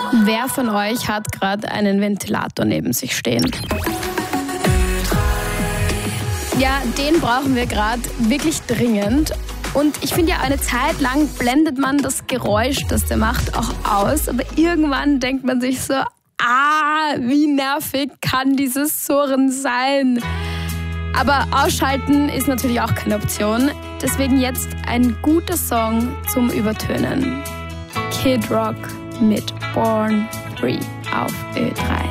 Wer von euch hat gerade einen Ventilator neben sich stehen? Ja, den brauchen wir gerade wirklich dringend. Und ich finde ja, eine Zeit lang blendet man das Geräusch, das der macht, auch aus. Aber irgendwann denkt man sich so, wie nervig kann dieses Surren sein? Aber ausschalten ist natürlich auch keine Option. Deswegen jetzt ein guter Song zum Übertönen. Kid Rock mit Born Free auf Ö3.